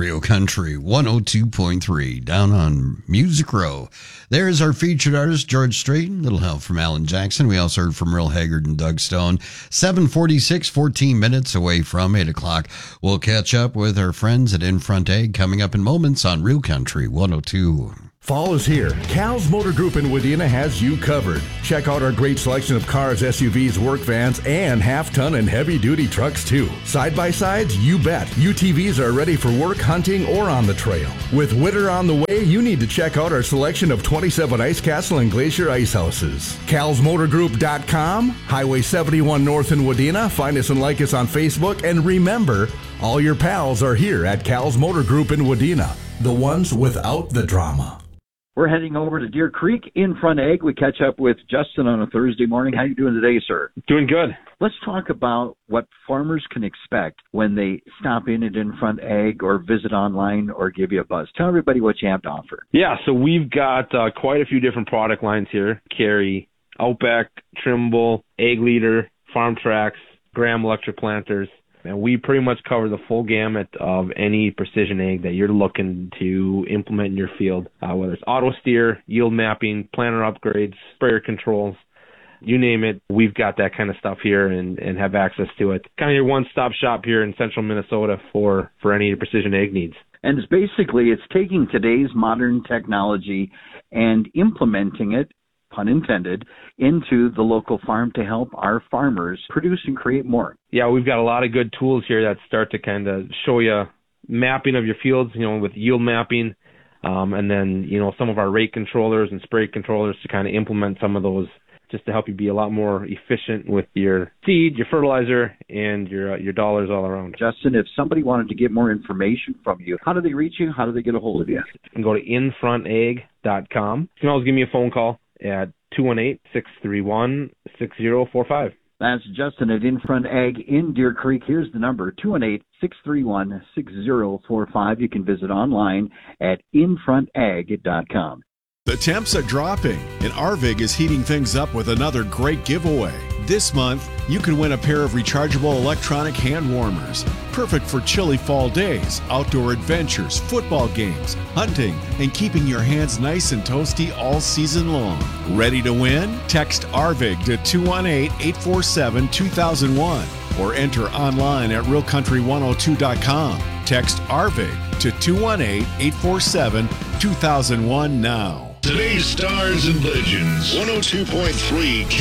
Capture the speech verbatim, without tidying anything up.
Real Country one oh two point three down on Music Row. There's our featured artist, George Strait. Little help from Alan Jackson. We also heard from Merle Haggard and Doug Stone. seven forty-six, fourteen minutes away from eight o'clock. We'll catch up with our friends at In Front Egg coming up in moments on Real Country one oh two. Fall is here. Cal's Motor Group in Wadena has you covered. Check out our great selection of cars, S U Vs, work vans, and half-ton and heavy-duty trucks, too. Side-by-sides, you bet. U T Vs are ready for work, hunting, or on the trail. With winter on the way, you need to check out our selection of twenty-seven Ice Castle and Glacier ice houses. Cals Motor Group dot com, Highway seventy-one North in Wadena. Find us and like us on Facebook. And remember, all your pals are here at Cal's Motor Group in Wadena. The ones without the drama. We're heading over to Deer Creek In Front Egg. We catch up with Justin on a Thursday morning. How you doing today, sir? Doing good. Let's talk about what farmers can expect when they stop in at In Front Egg or visit online or give you a buzz. Tell everybody what you have to offer. Yeah, so we've got uh, quite a few different product lines here. Carry Outback, Trimble, Egg Leader, Farm Tracks, Graham electric planters. And we pretty much cover the full gamut of any precision egg that you're looking to implement in your field, uh, whether it's auto steer, yield mapping, planter upgrades, sprayer controls, you name it. We've got that kind of stuff here and, and have access to it. Kind of your one-stop shop here in central Minnesota for, for any precision egg needs. And it's basically, it's taking today's modern technology and implementing it, pun intended, into the local farm to help our farmers produce and create more. Yeah, we've got a lot of good tools here that start to kind of show you mapping of your fields, you know, with yield mapping, um, and then, you know, some of our rate controllers and spray controllers to kind of implement some of those just to help you be a lot more efficient with your seed, your fertilizer, and your uh, your dollars all around. Justin, if somebody wanted to get more information from you, how do they reach you? How do they get a hold of you? You can go to in front egg dot com. You can always give me a phone call at two one eight, six three one, six zero four five. That's Justin at In Front Egg in Deer Creek. Here's the number, two one eight, six three one, six zero four five. You can visit online at in front egg dot com. The temps are dropping, and Arvig is heating things up with another great giveaway. This month, you can win a pair of rechargeable electronic hand warmers. Perfect for chilly fall days, outdoor adventures, football games, hunting, and keeping your hands nice and toasty all season long. Ready to win? Text Arvig to two one eight, eight four seven, two thousand one or enter online at real country one oh two dot com. Text Arvig to two one eight, eight four seven, two thousand one now. Today's Stars and Legends, one oh two point three